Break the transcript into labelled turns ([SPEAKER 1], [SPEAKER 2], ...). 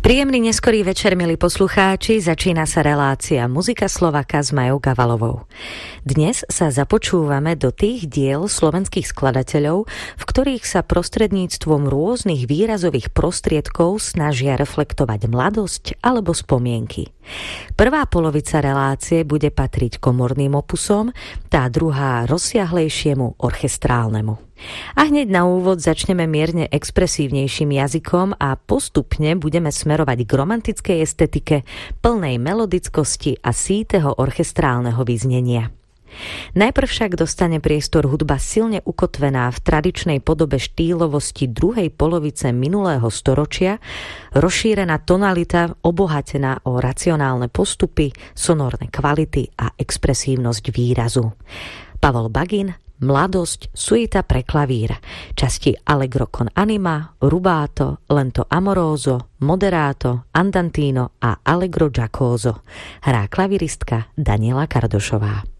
[SPEAKER 1] Príjemný neskorý večer, milí poslucháči, začína sa relácia Muzika Slováka s Majou Gavalovou. Dnes sa započúvame do tých diel slovenských skladateľov, v ktorých sa prostredníctvom rôznych výrazových prostriedkov snažia reflektovať mladosť alebo spomienky. Prvá polovica relácie bude patriť komorným opusom, tá druhá rozsiahlejšiemu orchestrálnemu. A hneď na úvod začneme mierne expresívnejším jazykom a postupne budeme smerovať k romantickej estetike, plnej melodickosti a sítého orchestrálneho vyznenia. Najprv však dostane priestor hudba silne ukotvená v tradičnej podobe štýlovosti druhej polovice minulého storočia, rozšírená tonalita obohatená o racionálne postupy, sonórne kvality a expresívnosť výrazu. Pavol Bagin, Mladosť, suita pre klavír, časti Allegro con anima, rubato, lento amoroso, moderato, andantino a allegro giacoso. Hrá klaviristka Daniela Kardošová.